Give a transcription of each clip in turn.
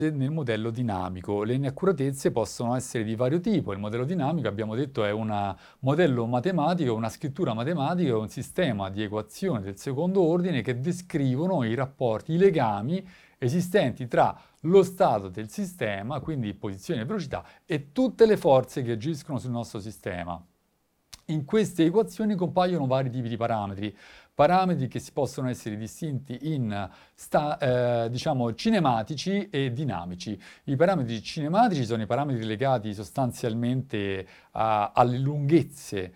nel modello dinamico. Le inaccuratezze possono essere di vario tipo. Il modello dinamico, abbiamo detto, è un modello matematico, una scrittura matematica, un sistema di equazioni del secondo ordine che descrivono i rapporti, i legami esistenti tra lo stato del sistema, quindi posizione e velocità, e tutte le forze che agiscono sul nostro sistema. In queste equazioni compaiono vari tipi di parametri, parametri che si possono essere distinti in diciamo, cinematici e dinamici. I parametri cinematici sono i parametri legati sostanzialmente alle lunghezze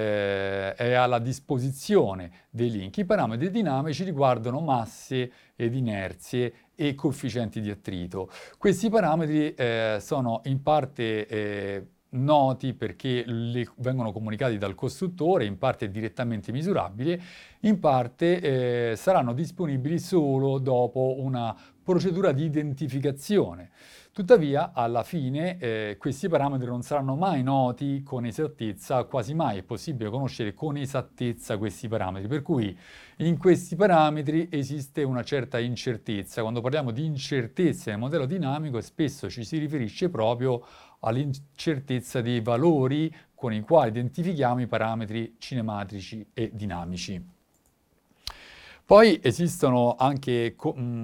e alla disposizione dei link. I parametri dinamici riguardano masse ed inerzie e coefficienti di attrito. Questi parametri sono in parte noti perché vengono comunicati dal costruttore, in parte direttamente misurabili, in parte saranno disponibili solo dopo una procedura di identificazione. Tuttavia, alla fine, questi parametri non saranno mai noti con esattezza, quasi mai è possibile conoscere con esattezza questi parametri, per cui in questi parametri esiste una certa incertezza. Quando parliamo di incertezza nel modello dinamico, spesso ci si riferisce proprio all'incertezza dei valori con i quali identifichiamo i parametri cinematici e dinamici. Poi esistono anche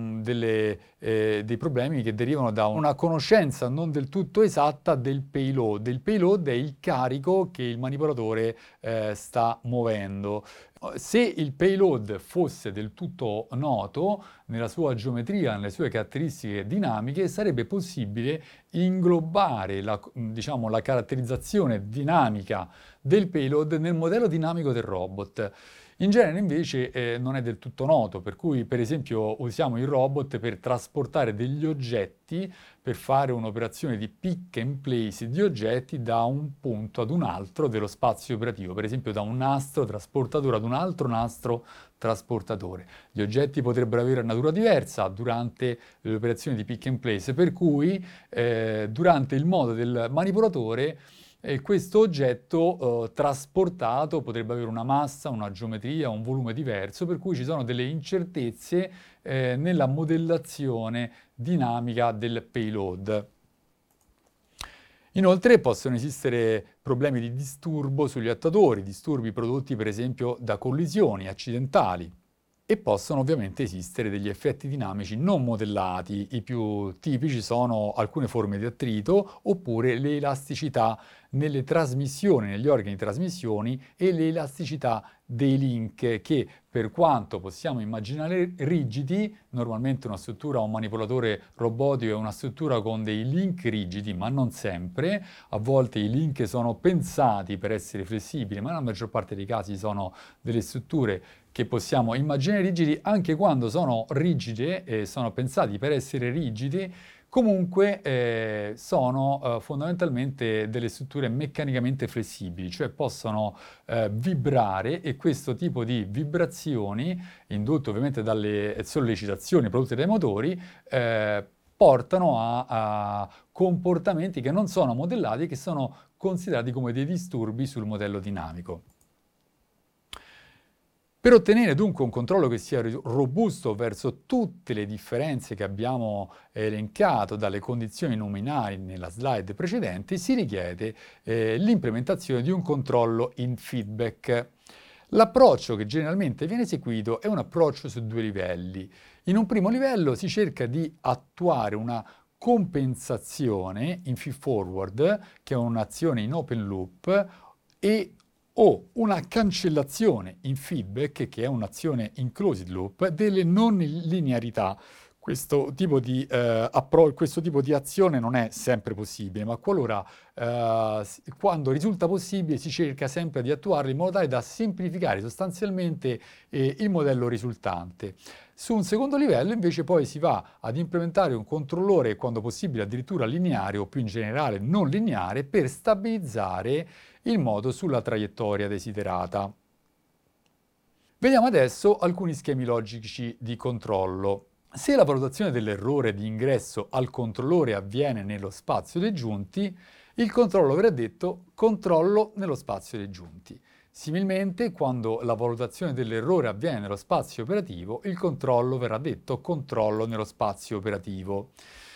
dei problemi che derivano da una conoscenza non del tutto esatta del payload. Il payload è il carico che il manipolatore sta muovendo. Se il payload fosse del tutto noto nella sua geometria, nelle sue caratteristiche dinamiche, sarebbe possibile inglobare diciamo, la caratterizzazione dinamica del payload nel modello dinamico del robot. In genere invece non è del tutto noto, per cui per esempio usiamo il robot per trasportare degli oggetti, per fare un'operazione di pick and place di oggetti da un punto ad un altro dello spazio operativo, per esempio da un nastro trasportatore ad un altro nastro trasportatore. Gli oggetti potrebbero avere natura diversa durante le operazioni di pick and place, per cui durante il modo del manipolatore questo oggetto trasportato potrebbe avere una massa, una geometria, un volume diverso, per cui ci sono delle incertezze nella modellazione dinamica del payload. Inoltre possono esistere problemi di disturbo sugli attatori, disturbi prodotti per esempio da collisioni accidentali. E possono ovviamente esistere degli effetti dinamici non modellati. I più tipici sono alcune forme di attrito oppure le elasticità nelle trasmissioni, negli organi di trasmissioni e le elasticità dei link che per quanto possiamo immaginare rigidi, normalmente una struttura, un manipolatore robotico è una struttura con dei link rigidi, ma non sempre. A volte i link sono pensati per essere flessibili, ma nella maggior parte dei casi sono delle strutture che possiamo immaginare rigidi. Anche quando sono rigide e sono pensati per essere rigidi, comunque sono fondamentalmente delle strutture meccanicamente flessibili, cioè possono vibrare, e questo tipo di vibrazioni, indotte ovviamente dalle sollecitazioni prodotte dai motori, portano a comportamenti che non sono modellati e che sono considerati come dei disturbi sul modello dinamico. Per ottenere dunque un controllo che sia robusto verso tutte le differenze che abbiamo elencato dalle condizioni nominali nella slide precedente, si richiede l'implementazione di un controllo in feedback. L'approccio che generalmente viene eseguito è un approccio su due livelli. In un primo livello si cerca di attuare una compensazione in feed forward, che è un'azione in open loop, o una cancellazione in feedback, che è un'azione in closed loop, delle non linearità. Questo tipo di azione non è sempre possibile, ma qualora quando risulta possibile si cerca sempre di attuarla in modo tale da semplificare sostanzialmente il modello risultante. Su un secondo livello invece poi si va ad implementare un controllore, quando possibile addirittura lineare o più in generale non lineare, per stabilizzare il modo sulla traiettoria desiderata. Vediamo adesso alcuni schemi logici di controllo. Se la valutazione dell'errore di ingresso al controllore avviene nello spazio dei giunti, il controllo verrà detto controllo nello spazio dei giunti. Similmente, quando la valutazione dell'errore avviene nello spazio operativo, il controllo verrà detto controllo nello spazio operativo.